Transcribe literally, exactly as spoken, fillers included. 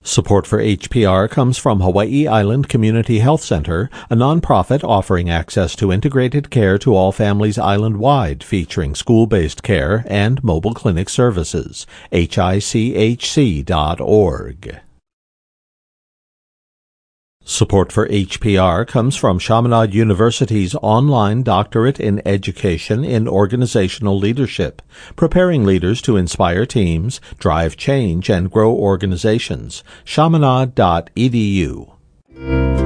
Support for H P R comes from Hawaii Island Community Health Center, a nonprofit offering access to integrated care to all families island-wide, featuring school-based care and mobile clinic services. H I C H C dot org. Support for H P R comes from Chaminade University's online doctorate in education in organizational leadership, preparing leaders to inspire teams, drive change, and grow organizations. chaminade dot e d u.